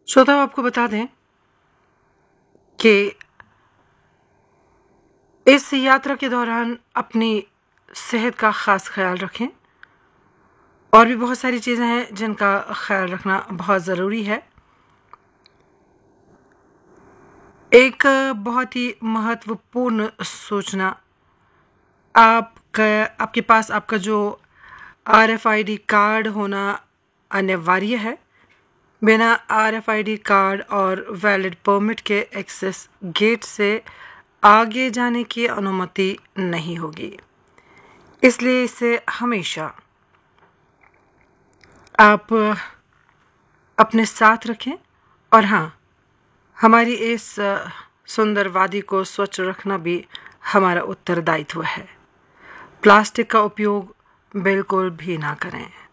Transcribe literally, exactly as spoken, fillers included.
श्रोताओं, आपको बता दें कि इस यात्रा के दौरान अपनी सेहत का ख़ास ख्याल रखें। और भी बहुत सारी चीज़ें हैं जिनका ख्याल रखना बहुत ज़रूरी है। एक बहुत ही महत्वपूर्ण सूचना, आपका आपके पास आपका जो R F I D card होना अनिवार्य है। बिना R F I D card और वैलिड परमिट के एक्सेस गेट से आगे जाने की अनुमति नहीं होगी, इसलिए इसे हमेशा आप अपने साथ रखें। और हाँ, हमारी इस सुंदर वादी को स्वच्छ रखना भी हमारा उत्तरदायित्व है। प्लास्टिक का उपयोग बिल्कुल भी ना करें।